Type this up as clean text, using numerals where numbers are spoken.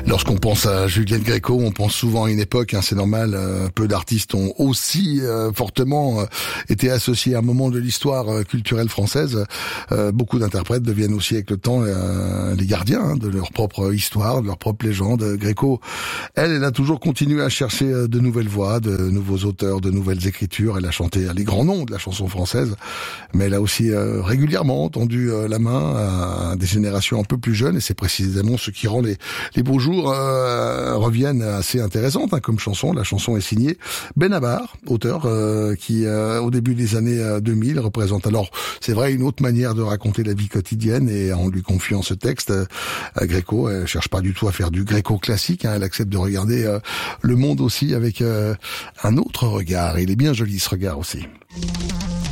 Lorsqu'on pense à Juliette Gréco, on pense souvent à une époque, c'est normal, peu d'artistes ont aussi fortement été associés à un moment de l'histoire culturelle française. Beaucoup d'interprètes deviennent aussi avec le temps les gardiens de leur propre histoire, de leur propre légende. Gréco, elle a toujours continué à chercher de nouvelles voix, de nouveaux auteurs, de nouvelles écritures. Elle a chanté les grands noms de la chanson française, mais elle a aussi régulièrement tendu la main à des générations un peu plus jeunes, et c'est précisément ce qui rend les beaux jours reviennent assez intéressantes comme chanson. La chanson est signée Benabar, auteur qui au début des années 2000 représente alors, c'est vrai, une autre manière de raconter la vie quotidienne, et en lui confiant ce texte, Gréco, elle cherche pas du tout à faire du Gréco classique, elle accepte de regarder le monde aussi avec un autre regard. Il est bien joli ce regard aussi.